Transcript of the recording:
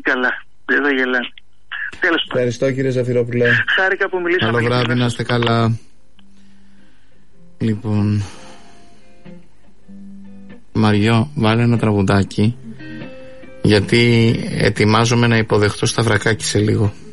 καλά. Εδώ γελάνε. Τέλος πάντων. Ευχαριστώ κύριε Ζαφυρόπουλε. Χάρηκα που μιλήσαμε. Καλό βράδυ, να είστε καλά. Λοιπόν, Μαριό, βάλε ένα τραγουδάκι, γιατί ετοιμάζομαι να υποδεχτώ Σταυρακάκη σε λίγο.